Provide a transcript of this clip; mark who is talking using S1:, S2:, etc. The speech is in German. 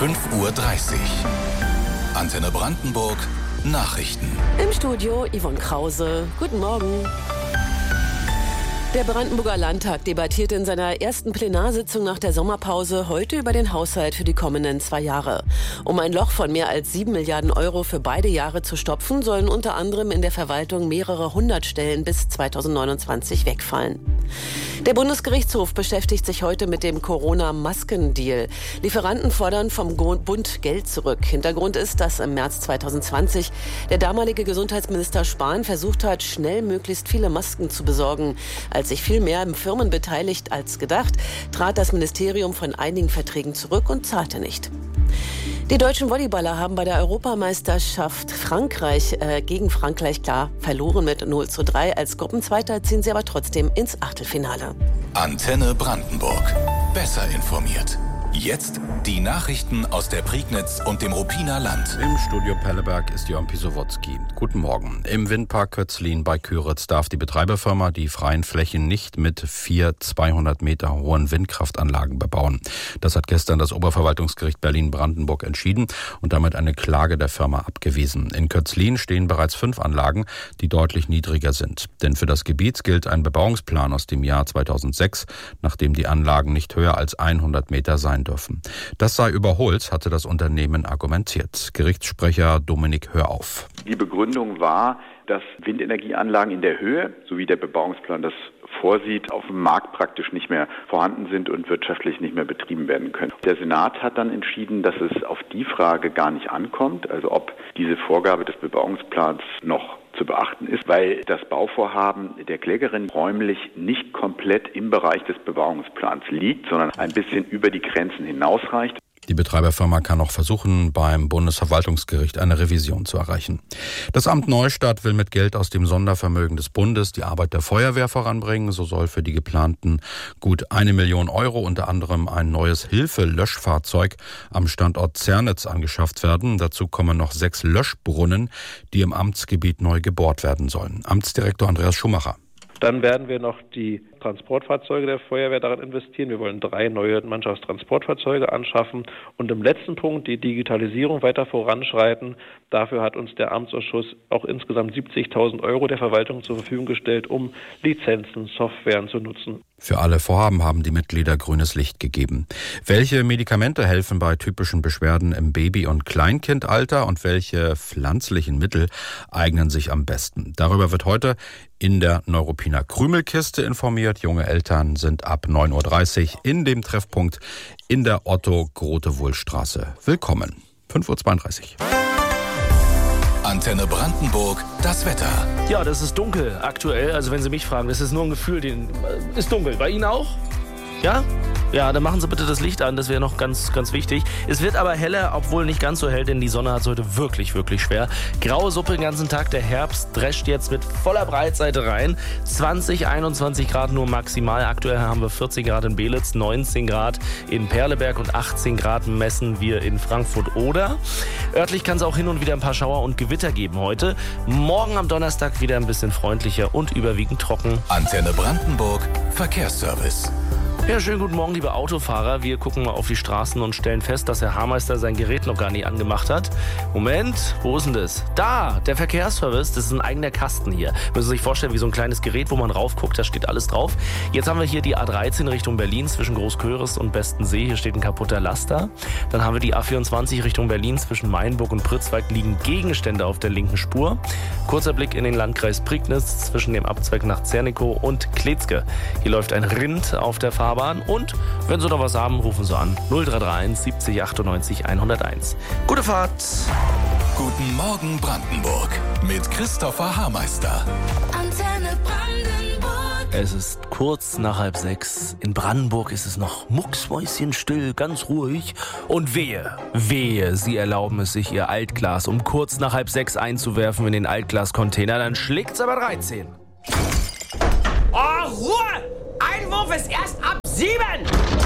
S1: 5:30 Uhr. Antenne Brandenburg Nachrichten.
S2: Im Studio Yvonne Krause. Guten Morgen. Der Brandenburger Landtag debattiert in seiner ersten Plenarsitzung nach der Sommerpause heute über den Haushalt für die kommenden 2 Jahre. Um ein Loch von mehr als 7 Milliarden Euro für beide Jahre zu stopfen, sollen unter anderem in der Verwaltung mehrere 100 Stellen bis 2029 wegfallen. Der Bundesgerichtshof beschäftigt sich heute mit dem Corona-Maskendeal. Lieferanten fordern vom Bund Geld zurück. Hintergrund ist, dass im März 2020 der damalige Gesundheitsminister Spahn versucht hat, schnell möglichst viele Masken zu besorgen. Als sich viel mehr Firmen beteiligt als gedacht, trat das Ministerium von einigen Verträgen zurück und zahlte nicht. Die deutschen Volleyballer haben bei der Europameisterschaft gegen Frankreich klar verloren mit 0:3. Als Gruppenzweiter ziehen sie aber trotzdem ins Achtelfinale.
S1: Antenne Brandenburg. Besser informiert. Jetzt die Nachrichten aus der Prignitz und dem Ruppiner Land.
S3: Im Studio Pelleberg ist Jörn Pisowotzki. Guten Morgen. Im Windpark Kötzlin bei Kyritz darf die Betreiberfirma die freien Flächen nicht mit 4 200 Meter hohen Windkraftanlagen bebauen. Das hat gestern das Oberverwaltungsgericht Berlin-Brandenburg entschieden und damit eine Klage der Firma abgewiesen. In Kötzlin stehen bereits 5 Anlagen, die deutlich niedriger sind. Denn für das Gebiet gilt ein Bebauungsplan aus dem Jahr 2006, nachdem die Anlagen nicht höher als 100 Meter sein dürfen. Das sei überholt, hatte das Unternehmen argumentiert. Gerichtssprecher Dominik Hörauf.
S4: Die Begründung war, dass Windenergieanlagen in der Höhe, so wie der Bebauungsplan das vorsieht, auf dem Markt praktisch nicht mehr vorhanden sind und wirtschaftlich nicht mehr betrieben werden können. Der Senat hat dann entschieden, dass es auf die Frage gar nicht ankommt, also ob diese Vorgabe des Bebauungsplans noch zu beachten ist, weil das Bauvorhaben der Klägerin räumlich nicht komplett im Bereich des Bebauungsplans liegt, sondern ein bisschen über die Grenzen hinausreicht.
S3: Die Betreiberfirma kann noch versuchen, beim Bundesverwaltungsgericht eine Revision zu erreichen. Das Amt Neustadt will mit Geld aus dem Sondervermögen des Bundes die Arbeit der Feuerwehr voranbringen. So soll für die geplanten gut 1 Million Euro unter anderem ein neues Hilfe-Löschfahrzeug am Standort Zernitz angeschafft werden. Dazu kommen noch 6 Löschbrunnen, die im Amtsgebiet neu gebohrt werden sollen. Amtsdirektor Andreas Schumacher.
S5: Dann werden wir noch die Transportfahrzeuge der Feuerwehr daran investieren. Wir wollen 3 neue Mannschaftstransportfahrzeuge anschaffen und im letzten Punkt die Digitalisierung weiter voranschreiten. Dafür hat uns der Amtsausschuss auch insgesamt 70.000 Euro der Verwaltung zur Verfügung gestellt, um Lizenzen, Softwaren zu nutzen.
S3: Für alle Vorhaben haben die Mitglieder grünes Licht gegeben. Welche Medikamente helfen bei typischen Beschwerden im Baby- und Kleinkindalter und welche pflanzlichen Mittel eignen sich am besten? Darüber wird heute in der Neuruppiner Krümelkiste informiert. Junge Eltern sind ab 9:30 Uhr in dem Treffpunkt in der Otto-Grotewohl-Straße. Willkommen. 5:32 Uhr.
S1: Antenne Brandenburg, das Wetter.
S6: Ja, das ist dunkel aktuell. Also wenn Sie mich fragen, das ist nur ein Gefühl, ist dunkel. Bei Ihnen auch? Ja? Ja, dann machen Sie bitte das Licht an, das wäre noch ganz, ganz wichtig. Es wird aber heller, obwohl nicht ganz so hell, denn die Sonne hat es heute wirklich, wirklich schwer. Graue Suppe den ganzen Tag, der Herbst drescht jetzt mit voller Breitseite rein. 20, 21 Grad nur maximal. Aktuell haben wir 14 Grad in Belitz, 19 Grad in Perleberg und 18 Grad messen wir in Frankfurt-Oder. Örtlich kann es auch hin und wieder ein paar Schauer und Gewitter geben heute. Morgen am Donnerstag wieder ein bisschen freundlicher und überwiegend trocken.
S1: Antenne Brandenburg, Verkehrsservice.
S6: Ja, schönen guten Morgen, liebe Autofahrer. Wir gucken mal auf die Straßen und stellen fest, dass Herr Haarmeister sein Gerät noch gar nicht angemacht hat. Moment, wo ist denn das? Da, der Verkehrsservice, das ist ein eigener Kasten hier. Müssen Sie sich vorstellen, wie so ein kleines Gerät, wo man raufguckt, da steht alles drauf. Jetzt haben wir hier die A13 Richtung Berlin zwischen Großköris und Bestensee. Hier steht ein kaputter Laster. Dann haben wir die A24 Richtung Berlin zwischen Mainburg und Pritzwalk liegen Gegenstände auf der linken Spur. Kurzer Blick in den Landkreis Prignitz zwischen dem Abzweig nach Zernikow und Kletzke. Hier läuft ein Rind auf der Fahrbahn. Und wenn Sie noch was haben, rufen Sie an 0331 70 98 101. Gute Fahrt!
S1: Guten Morgen Brandenburg mit Christopher Haarmeister.
S7: Antenne Brandenburg.
S6: Es ist kurz nach 5:30. In Brandenburg ist es noch mucksmäuschenstill, ganz ruhig. Und wehe, Sie erlauben es sich, Ihr Altglas um kurz nach 5:30 einzuwerfen in den Altglascontainer. Dann schlägt's aber 13.
S8: Oh, Ruhe! Einwurf ist erst ab 7!